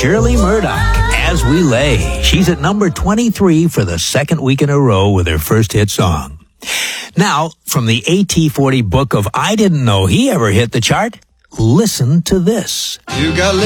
Shirley Murdoch, As We Lay. She's at number 23 for the second week in a row with her first hit song. Now, from the AT40 book of I Didn't Know He Ever Hit the Chart, listen to this. You got